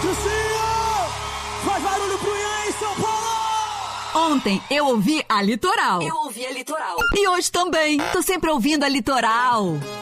Jucinho! Faz barulho pro Ian em São Paulo! Ontem eu ouvi a Litoral. Eu ouvi a Litoral. E hoje também. Tô sempre ouvindo a Litoral.